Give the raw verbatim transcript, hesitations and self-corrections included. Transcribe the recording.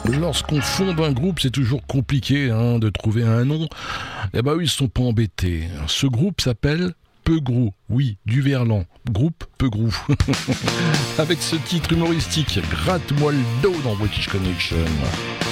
Lorsqu'on fonde un groupe, c'est toujours compliqué hein, de trouver un nom. Eh ben eux, ils ne sont pas embêtés. Ce groupe s'appelle Peugrou. Oui, du verlan. Groupe Peugrou. Avec ce titre humoristique, Gratte-moi le dos dans British Connection.